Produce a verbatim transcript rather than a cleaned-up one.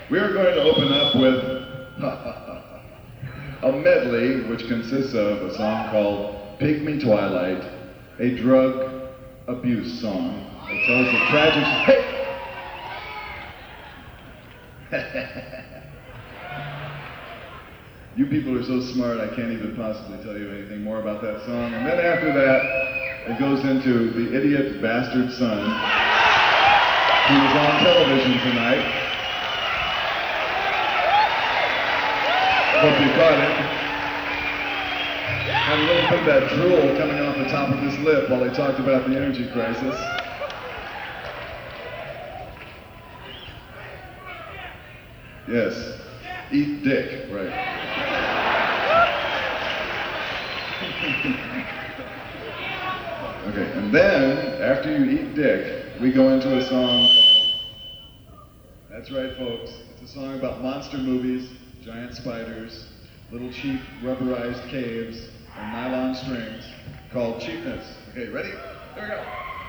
We are going to open up with a medley which consists of a song called Pygmy Twilight, a drug abuse song that tells the tragic... Hey! You people are so smart, I can't even possibly tell you anything more about that song. And then after that, it goes into The Idiot Bastard Son, who was on television tonight. Hope you caught it. Had a little bit of that drool coming off the top of his lip while he talked about the energy crisis. Yes, eat dick, right. Okay, and then, after you eat dick, we go into a song called, that's right folks, it's a song about monster movies, giant spiders, little cheap rubberized caves, and nylon strings, called Cheapness. Okay, ready? Here we go.